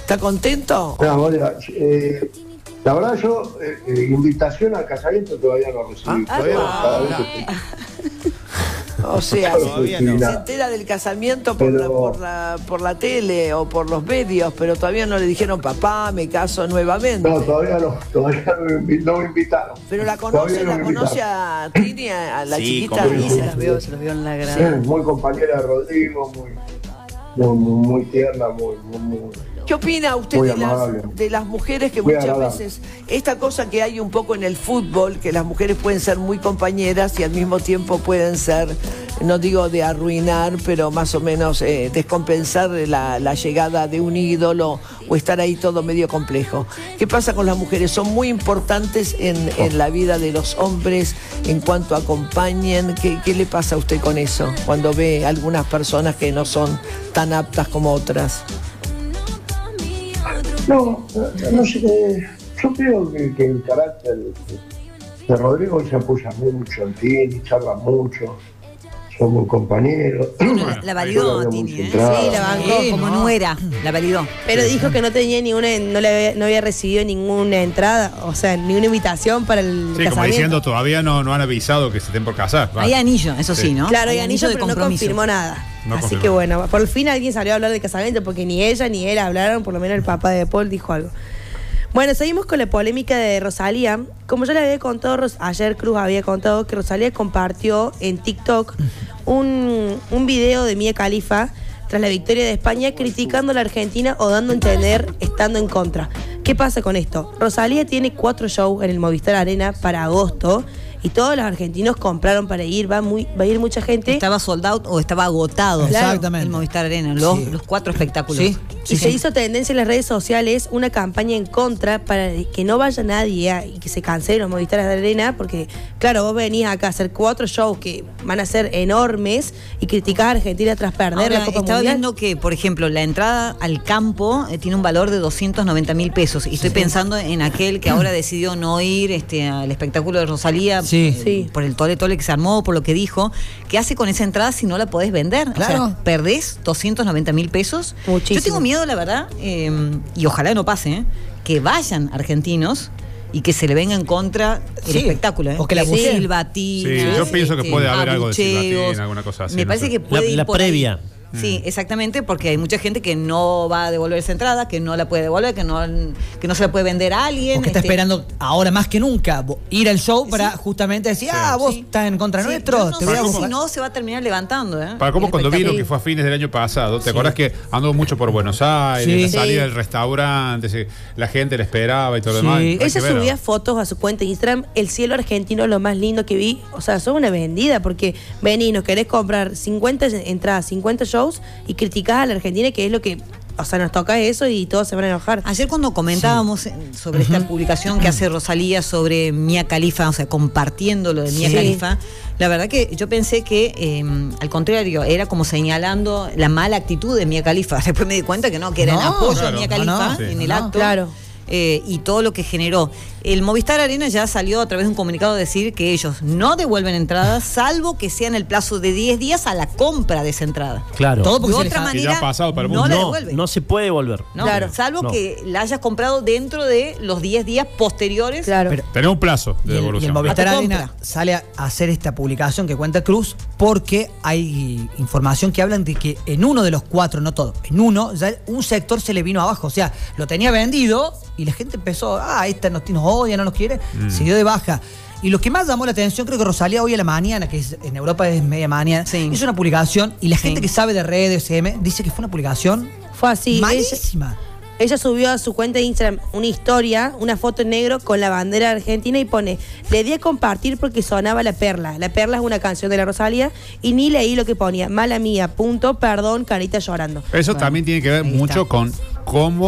¿Está contento? No, Olga, la verdad yo, invitación al casamiento todavía no recibí. O sea, Todavía se no. entera del casamiento por la tele o por los medios, pero todavía no le dijeron, papá, me caso nuevamente. No, todavía no me invitaron. Pero la conoce, a Trini, a la chiquita. sí, Se los vio en la grada. Muy compañera de Rodrigo, muy tierna, muy ¿Qué opina usted de las mujeres que muy muchas agradable. veces, esta cosa que hay un poco en el fútbol, que las mujeres pueden ser muy compañeras y al mismo tiempo pueden ser, no digo de arruinar, pero más o menos descompensar la llegada de un ídolo o estar ahí todo medio complejo? ¿Qué pasa con las mujeres? Son muy importantes en la vida de los hombres en cuanto acompañen. ¿Qué le pasa a usted con eso cuando ve algunas personas que no son tan aptas como otras? No sé, yo creo que el carácter de Rodrigo se apoya mucho en Tini, charla mucho, somos compañeros. La validó Tini, ¿eh? Sí, la bancó Como nuera, la validó. Pero dijo que no tenía no había recibido ninguna entrada, o sea, ninguna invitación para el casamiento. Como diciendo, todavía no han avisado que se estén por casar. Hay anillo, eso sí, ¿no? Claro, hay anillo anillo, pero no confirmó nada. Así confirmó. que bueno, por fin alguien salió a hablar de casamiento, porque ni ella ni él hablaron, por lo menos el papá de Paul dijo algo. Bueno, seguimos con la polémica de Rosalía. Como ya le había contado, ayer Cruz había contado que Rosalía compartió en TikTok un video de Mia Khalifa tras la victoria de España, criticando a la Argentina o dando a entender estando en contra. ¿Qué pasa con esto? Rosalía tiene 4 shows en el Movistar Arena para agosto y todos los argentinos compraron para ir, va a ir mucha gente. Estaba sold out o estaba agotado. Claro. El Movistar Arena, los 4 espectáculos. Sí. Y se hizo tendencia en las redes sociales una campaña en contra para que no vaya nadie y que se cancelen los Movistar Arena, porque claro, vos venís acá a hacer 4 shows que van a ser enormes y criticás a Argentina tras perder Ahora, la Copa estaba Mundial. viendo que, por ejemplo, la entrada al campo tiene un valor de 290.000 pesos. Y estoy pensando en aquel que ahora decidió no ir al espectáculo de Rosalía por el tole que se armó, por lo que dijo. ¿Qué hace con esa entrada si no la podés vender? Claro. O sea, perdés 290.000 pesos. Muchísimo. Yo tengo miedo, la verdad, y ojalá no pase, que vayan argentinos y que se le venga en contra el espectáculo. O que la busquen. busquen. Silbatinas, Sí, yo pienso que puede haber algo de abucheos. silbatina, alguna cosa así. Me parece que puede ir la por ahí. previa. Sí, exactamente, porque hay mucha gente que no va a devolver esa entrada, que no la puede devolver, que no se la puede vender a alguien. O que está esperando ahora más que nunca ir al show para justamente decir, vos estás en contra nuestro. Yo no sé si no se va a terminar levantando. Para como El cuando vino, espectáculo. que fue a fines del año pasado, ¿te acordás que anduvo mucho por Buenos Aires, la salida del restaurante, la gente le esperaba y todo lo demás? Ella subía fotos a su cuenta de Instagram, el cielo argentino es lo más lindo que vi. O sea, sos una vendida, porque vení, nos querés comprar 50 entradas, 50 shows y criticás a la Argentina, que es lo que, o sea, nos toca eso y todos se van a enojar. Ayer cuando comentábamos sobre esta publicación que hace Rosalía sobre Mia Khalifa, o sea, compartiendo lo de Mia Khalifa, la verdad que yo pensé que al contrario, era como señalando la mala actitud de Mia Khalifa. Después me di cuenta que no, que era en apoyo a Mia Khalifa en el acto. Claro. Y todo lo que generó. El Movistar Arena ya salió a través de un comunicado a decir que ellos no devuelven entradas, salvo que sea en el plazo de 10 días a la compra de esa entrada. Claro. Todo De porque otra manera, ya ha pasado para el no mundo. la devuelven. No se puede devolver. No, Claro. salvo No. que la hayas comprado dentro de los 10 días posteriores. Claro. Tenemos un plazo de Y el devolución. Movistar A tu Arena compra. sale a hacer esta publicación que cuenta Cruz porque hay información que hablan de que en uno de los 4, no todo, en uno, ya un sector se le vino abajo. O sea, lo tenía vendido y la gente empezó, esta nos odia, no nos quiere, se dio de baja. Y lo que más llamó la atención, creo que Rosalía hoy a la mañana, que en Europa es media mañana, hizo una publicación y la gente que sabe de redes, dice que fue una publicación Fue así. malísima. Ella subió a su cuenta de Instagram una historia, una foto en negro con la bandera argentina y pone: le di a compartir porque sonaba La Perla. La Perla es una canción de la Rosalía y ni leí lo que ponía. Mala mía, punto, perdón, carita llorando. Eso también tiene que ver mucho con cómo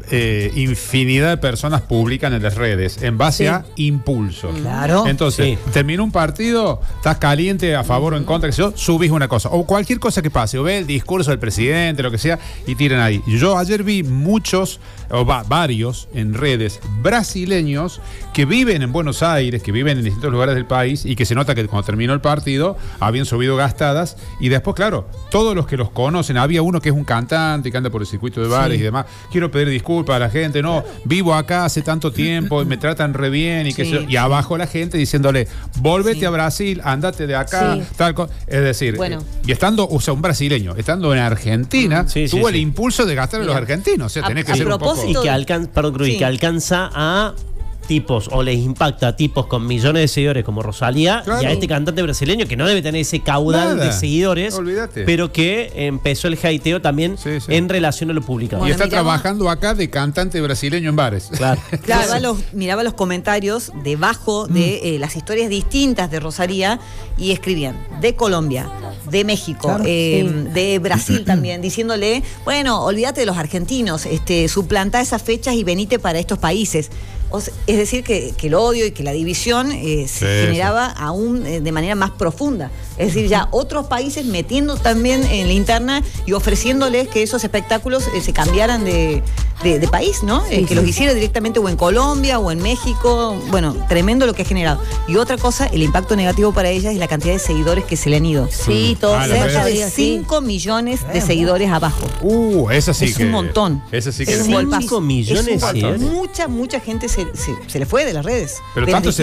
infinidad de personas publican en las redes en base a impulso. Claro. Entonces, terminó un partido, estás caliente, a favor o en contra, que subís una cosa. O cualquier cosa que pase, o ve el discurso del presidente, lo que sea, y tiran ahí. Yo ayer vi muchos, varios en redes brasileños que viven en Buenos Aires, que viven en distintos lugares del país, y que se nota que cuando terminó el partido habían subido gastadas, y después, claro, todos los que los conocen, había uno que es un cantante que anda por el circuito de bares y demás, quiero pedir disculpas a la gente, no, vivo acá hace tanto tiempo y me tratan re bien, y abajo la gente diciéndole, volvete a Brasil, andate de acá, tal cosa. Es decir, y estando, o sea, un brasileño, estando en Argentina, tuvo el impulso de gastar a los argentinos, o sea, tenés que ser un poco... Y que alcanza a tipos, o les impacta a tipos con millones de seguidores como Rosalía, y a este cantante brasileño que no debe tener ese caudal de seguidores, pero que empezó el hateo también en relación a lo publicado. Y está trabajando acá de cantante brasileño en bares. Claro. Miraba los comentarios debajo de las historias distintas de Rosalía y escribían de Colombia, de México, de Brasil también, diciéndole, bueno, olvídate de los argentinos, suplantá esas fechas y venite para estos países. Es decir, que el odio y que la división se generaba aún de manera más profunda. Es decir, ya otros países metiendo también en la interna y ofreciéndoles que esos espectáculos se cambiaran de país, ¿no? Que los hiciera directamente o en Colombia o en México. Bueno, tremendo lo que ha generado. Y otra cosa, el impacto negativo para ellas es la cantidad de seguidores que se le han ido. Sí, todos. Cerca de 5 millones de seguidores abajo. Esa sí es un montón. Esa sí que es es un golpazo. 5 millones de seguidores. Mucha gente se le fue de las redes. Pero tantos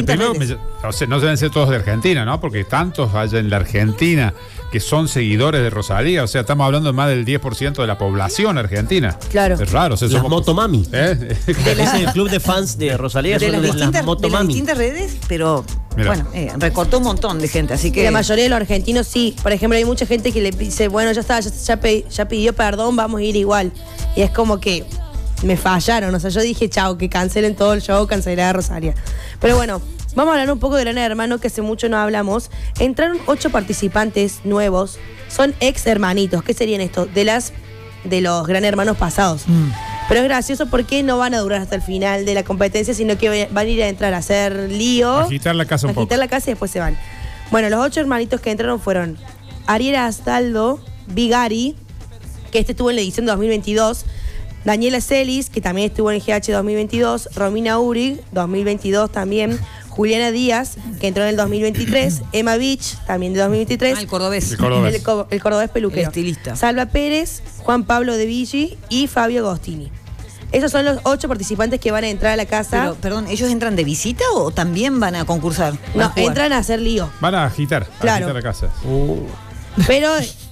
no deben ser todos de Argentina, ¿no? Porque tantos allá en la Argentina que son seguidores de Rosalía, o sea, estamos hablando de más del 10% de la población argentina. Claro. Es raro. O sea, las motomami. Ese es el club de fans de Rosalía, de son las motomami. De las distintas redes, pero bueno, recortó un montón de gente, así que... La mayoría de los argentinos sí. Por ejemplo, hay mucha gente que le dice, bueno, ya está, ya pidió perdón, vamos a ir igual. Y es como que me fallaron, o sea, yo dije, chao, que cancelen todo el show, cancelar a Rosalía. Pero bueno, vamos a hablar un poco de Gran Hermano, que hace mucho no hablamos. Entraron 8 participantes nuevos, son ex hermanitos. ¿Qué serían estos? De los Gran Hermanos pasados. Pero es gracioso porque no van a durar hasta el final de la competencia, sino que van a ir a entrar a hacer lío, agitar la casa un poco. Agitar la casa y después se van. Bueno, los 8 hermanitos que entraron fueron Ariel Astaldo, Vigari, que estuvo en la edición 2022, Daniela Celis, que también estuvo en el GH 2022, Romina Urig, 2022 también, Juliana Díaz, que entró en el 2023, Emma Beach, también de 2023. El cordobés. El cordobés peluquero. El estilista. Salva Pérez, Juan Pablo De Villi y Fabio Agostini. Esos son los 8 participantes que van a entrar a la casa. Pero, perdón, ¿ellos entran de visita o también van a concursar? No, entran a hacer lío. Van a agitar la casa. Pero...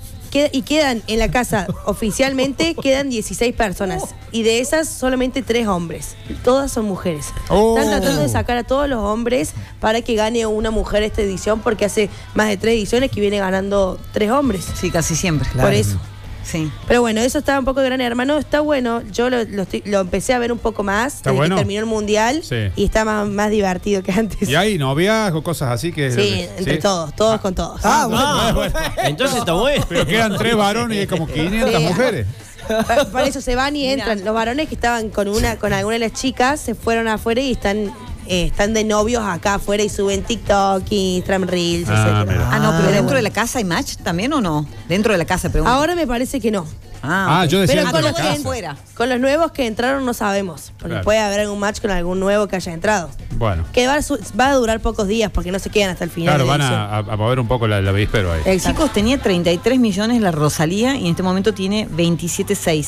quedan en la casa oficialmente, quedan 16 personas. Y de esas, solamente 3 hombres. Todas son mujeres. Están tratando de sacar a todos los hombres para que gane una mujer esta edición, porque hace más de 3 ediciones que viene ganando 3 hombres. Sí, casi siempre. Claro. Por eso. Sí. Pero bueno, eso estaba un poco de Gran Hermano. Está bueno. Yo lo empecé a ver un poco más desde que terminó el Mundial. Y está más divertido que antes. ¿Y hay noviazgo, cosas así? Sí, entre todos con todos. Bueno. Entonces está bueno. Pero quedan 3 varones y hay como 500 mujeres. Para eso se van y entran. Los varones que estaban con alguna de las chicas se fueron afuera y están de novios acá afuera y suben TikTok, Instagram Reels, etc. Pero ¿dentro de la casa hay match también o no? Dentro de la casa, pregunto. Ahora me parece que no. Yo decía pero con los nuevos que entraron no sabemos, porque puede haber algún match con algún nuevo que haya entrado. Bueno. Que va a durar pocos días porque no se quedan hasta el final. Claro, van a mover un poco la víspera ahí. El chicos tenía 33 millones la Rosalía y en este momento tiene 27.6.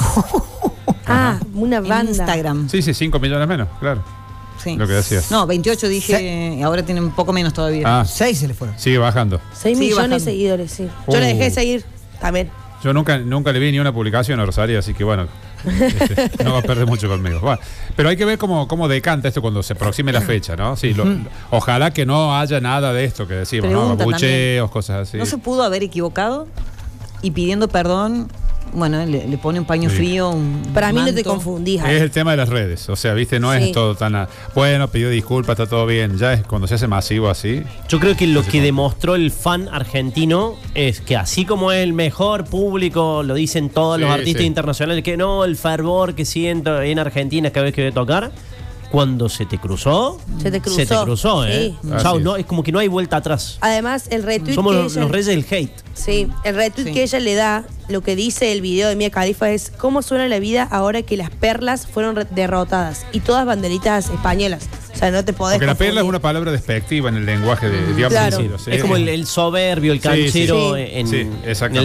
Una banda. En Instagram. Sí, 5 millones menos, claro. Sí. Lo que decías. No, 28 dije, ahora tiene un poco menos todavía. 6 se le fueron. Sigue bajando. 6 millones de seguidores, sí. Yo le dejé de seguir también. Yo nunca le vi ni una publicación a Rosalía, así que bueno, no va a perder mucho conmigo. Bueno, pero hay que ver cómo decanta esto cuando se aproxime la fecha, ¿no? Sí, ojalá que no haya nada de esto que decimos, ¿no? Bucheos, cosas así. ¿No se pudo haber equivocado? Y pidiendo perdón, bueno, le pone un paño frío, un Para mí manto. no te confundís. Es el tema de las redes, o sea, viste, no es todo tan... Bueno, pidió disculpas, está todo bien, ya es cuando se hace masivo así. Yo creo que lo que demostró el fan argentino es que así como es el mejor público, lo dicen todos los artistas internacionales, que no, el fervor que siento en Argentina cada vez que voy a tocar, cuando se te cruzó, Se te cruzó, ¿eh? Chao, no, es como que no hay vuelta atrás. Además, el retweet Somos que los ella... reyes del hate. Sí, el retweet que ella le da, lo que dice el video de Mia Khalifa es cómo suena la vida ahora que las perlas fueron derrotadas y todas banderitas españolas. O sea, no te podés Porque la perla es confundir. una palabra despectiva en el lenguaje de digamos, Claro. sí. Es como el soberbio, el canchero en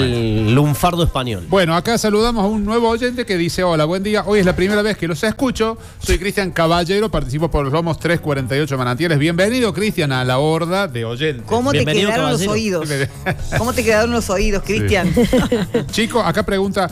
el lunfardo español. Bueno, acá saludamos a un nuevo oyente que dice: hola, buen día, hoy es la primera vez que los escucho, soy Cristian Caballero, participo por los lomos 348 Manantiales. Bienvenido, Cristian, a la horda de oyentes. ¿Cómo te Bienvenido, quedaron los caballero. oídos? ¿Cómo te quedaron los oídos, Cristian? Chico, acá pregunta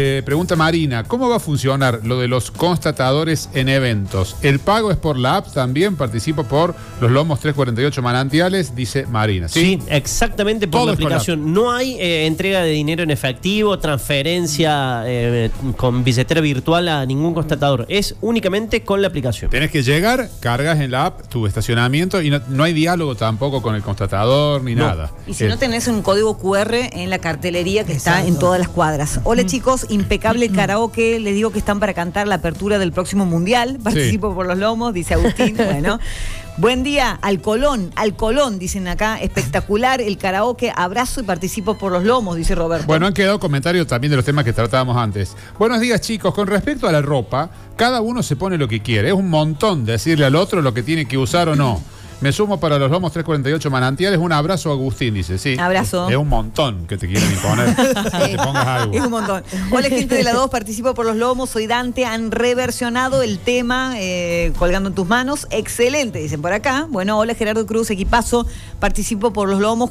Marina, ¿cómo va a funcionar lo de los constatadores en eventos? ¿El pago es por la app también? Participo por los lomos 348 Manantiales, dice Marina. Sí, exactamente por Todo la es con la aplicación. No hay entrega de dinero en efectivo, transferencia con billetera virtual a ningún constatador. Es únicamente con la aplicación. Tenés que llegar, cargas en la app tu estacionamiento y no hay diálogo tampoco con el constatador ni nada. Y si no tenés un código QR en la cartelería que está en todas las cuadras. Hola chicos, impecable el karaoke. Les digo que están para cantar la apertura del próximo mundial. Participo por los lomos, dice Agustín. Bueno. Buen día, al Colón, dicen acá, espectacular el karaoke, abrazo y participo por los lomos, dice Roberto. Bueno, han quedado comentarios también de los temas que tratábamos antes. Buenos días, chicos. Con respecto a la ropa, cada uno se pone lo que quiere. Es un montón decirle al otro lo que tiene que usar o no. Me sumo para los lomos 348 Manantiales. Un abrazo, Agustín, dice. Sí. Abrazo. Es un montón que te quieren imponer. Que te pongas algo. Es un montón. Hola, gente de la 2, participo por los lomos, soy Dante. Han reversionado el tema Colgando en tus manos. Excelente, dicen por acá. Bueno, hola Gerardo Cruz, equipazo. Participo por los lomos.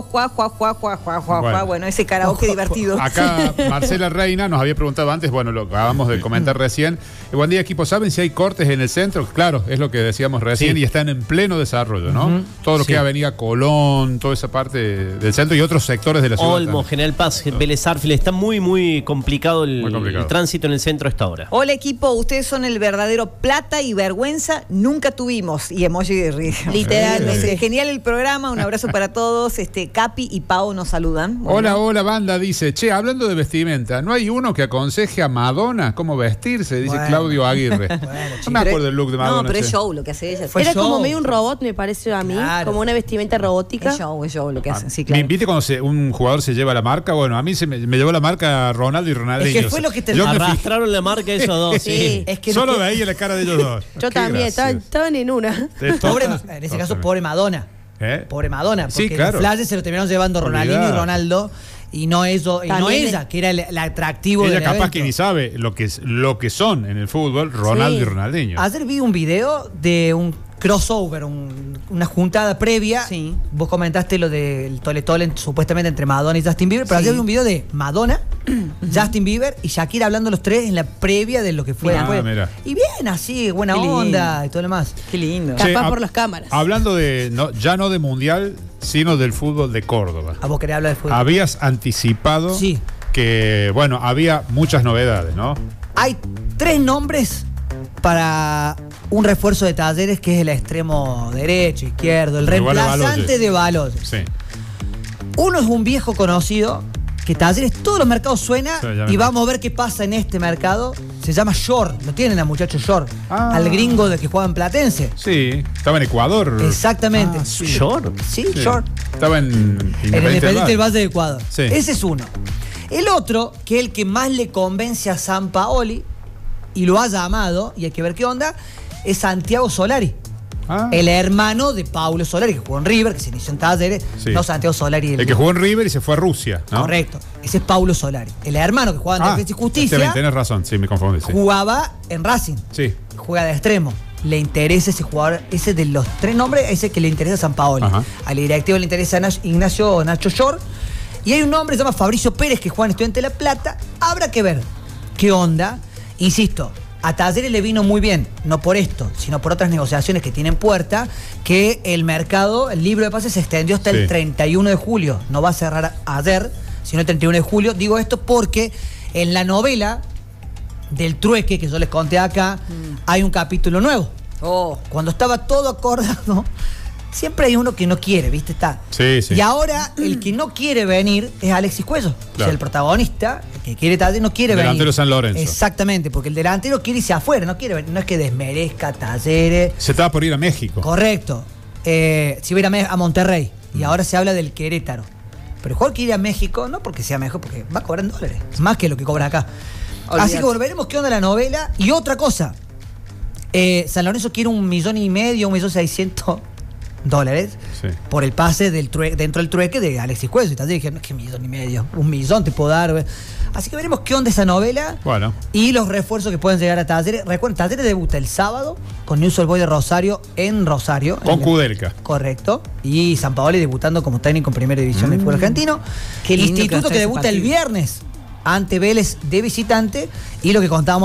Bueno, ese karaoke divertido. Acá Marcela Reina nos había preguntado antes, bueno, lo acabamos de comentar recién. Buen día, equipo. ¿Saben si hay cortes en el centro? Claro, es lo que decíamos recién y están en pleno desarrollo, ¿no? Todo lo que es Avenida Colón, toda esa parte del centro y otros sectores de la ciudad. Olmo, General Paz, Vélez Arfield. Está muy complicado el tránsito en el centro a esta hora. Hola equipo, ustedes son el verdadero plata y vergüenza nunca tuvimos. Y emoji de risa. Literalmente. Genial el programa, un abrazo para todos. Capi y Pau nos saludan. Bueno. Hola, banda, dice, che, hablando de vestimenta, ¿no hay uno que aconseje a Madonna cómo vestirse? Dice Claudio Aguirre. No me acuerdo del look de Madonna. No, pero es show lo que hace ella. Era como medio un robot, me parece a mí, como una vestimenta robótica. Es show lo que hacen, sí, claro. Me invite cuando un jugador se lleva la marca. Bueno, a mí me llevó la marca Ronaldo y Ronaldinho. Es que fue lo que te arrastraron la marca esos dos. Sí. Es que solo veía la cara de ellos dos. Yo también, estaban en una. En ese caso, pobre Madonna. Pobre Madonna, porque claro. los flashes se lo terminaron llevando Ronaldinho y Ronaldo. Y no eso, y no ella, que era el atractivo ella del capaz evento. que ni sabe lo que son en el fútbol Ronaldo y Ronaldinho. Ayer vi un video de un crossover, una juntada previa. Sí. Vos comentaste lo del tole supuestamente entre Madonna y Justin Bieber, pero ayer vi un video de Madonna, Justin Bieber y Shakira hablando los tres en la previa de lo que fue después. Mira. Y bien así, buena onda y todo lo demás. Qué lindo. Capaz por las cámaras. Hablando de, ya no de mundial, sino del fútbol de Córdoba. A vos querés hablar de fútbol. Habías anticipado que, bueno, había muchas novedades, ¿no? Hay 3 nombres para un refuerzo de Talleres, que es el extremo derecho, izquierdo, el reemplazante de Baloyes. Sí. Uno es un viejo conocido, que Talleres todos los mercados suena, y vamos a ver qué pasa en este mercado. Se llama Short, lo tienen al muchacho Short, al gringo de que juega en Platense. Sí, estaba en Ecuador. Exactamente. ¿Short? Sí, Short. Estaba en Independiente del Valle de Ecuador. Sí. Ese es uno. El otro, que es el que más le convence a Sampaoli, y lo ha llamado, y hay que ver qué onda, es Santiago Solari. El hermano de Paulo Solari, que jugó en River, que se inició en Talleres. No Santiago Solari. El que jugó en River y se fue a Rusia, ¿no? Correcto. Ese es Paulo Solari. El hermano que jugaba en Defensa y Justicia. Tenés razón, sí, me confundí. Jugaba en Racing. Sí. Juega de extremo. Le interesa ese jugador, ese de los 3 nombres, ese que le interesa a Sampaoli. Al directivo le interesa Nacho Short. Y hay un nombre que se llama Fabricio Pérez, que juega en Estudiante de La Plata. Habrá que ver qué onda. Insisto, a Talleres le vino muy bien, no por esto, sino por otras negociaciones que tienen puerta, que el mercado, el libro de pases se extendió hasta el 31 de julio. No va a cerrar ayer, sino el 31 de julio. Digo esto porque En la novela del trueque que yo les conté acá, hay un capítulo nuevo. Cuando estaba todo acordado, siempre hay uno que no quiere, ¿viste? Está. Sí. Y ahora el que no quiere venir es Alexis Cuello. Claro. O sea, el protagonista, el que quiere Talleres, no quiere venir. Delantero San Lorenzo. Exactamente, porque el delantero quiere irse afuera, no quiere venir. No es que desmerezca Talleres. Se estaba por ir a México. Correcto. Se iba a ir a Monterrey. Y ahora se habla del Querétaro. Pero el jugador quiere ir a México, no porque sea mejor, porque va a cobrar en dólares. Más que lo que cobra acá. Olvídate. Así que volveremos qué onda la novela. Y otra cosa. San Lorenzo quiere 1,5 millones, 1.600.000 dólares por el pase dentro del trueque de Alexis Cuello. Y tal, dije, no es que 1,5 millones, 1 millón te puedo dar. Así que veremos qué onda esa novela. Bueno. Y los refuerzos que pueden llegar a Talleres. Recuerden, Talleres debuta el sábado con Newell's Old Boys de Rosario en Rosario. Con Kudelka. Correcto. Y Sampaoli debutando como técnico en primera división del fútbol argentino. Qué lindo Instituto que debuta el viernes ante Vélez de visitante. Y lo que contábamos